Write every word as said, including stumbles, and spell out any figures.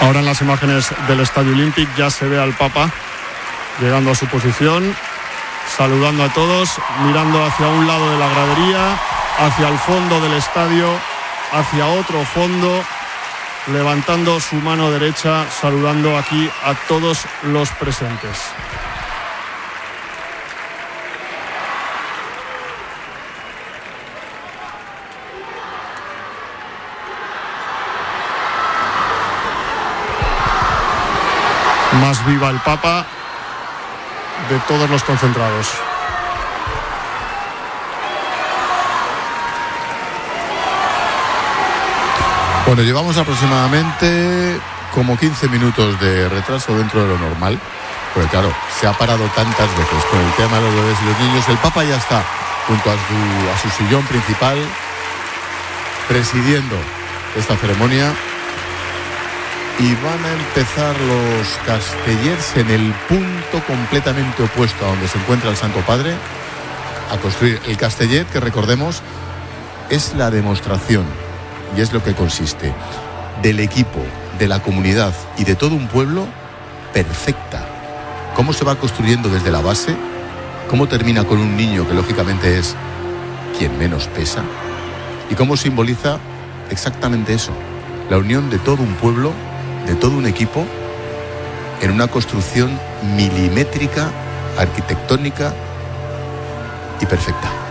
Ahora en las imágenes del Estadio Olímpic ya se ve al Papa llegando a su posición, saludando a todos, mirando hacia un lado de la gradería, hacia el fondo del estadio, hacia otro fondo, levantando su mano derecha, saludando aquí a todos los presentes. Más viva el Papa de todos los concentrados. Bueno, llevamos aproximadamente como quince minutos de retraso dentro de lo normal, porque claro, se ha parado tantas veces con el tema de los bebés y los niños. El Papa ya está junto a su, a su sillón principal, presidiendo esta ceremonia, y van a empezar los castellers en el punto completamente opuesto a donde se encuentra el Santo Padre, a construir el castellet, que recordemos es la demostración, y es lo que consiste, del equipo, de la comunidad y de todo un pueblo perfecta. Cómo se va construyendo desde la base, cómo termina con un niño que lógicamente es quien menos pesa, y cómo simboliza exactamente eso, la unión de todo un pueblo, de todo un equipo, en una construcción milimétrica, arquitectónica y perfecta.